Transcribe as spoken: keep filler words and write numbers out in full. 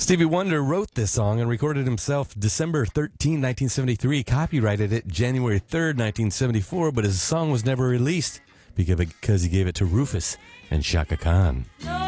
Stevie Wonder wrote this song and recorded himself December thirteenth, nineteen seventy-three, copyrighted it January third, nineteen seventy-four, but his song was never released because he gave it to Rufus and Shaka Khan.